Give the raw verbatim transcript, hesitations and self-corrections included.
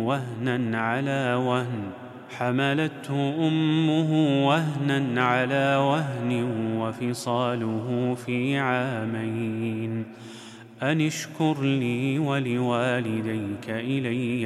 وهنا على وهن حملته أمه وهنا على وهن وفصاله في عامين أن اشكر لي ولوالديك إلي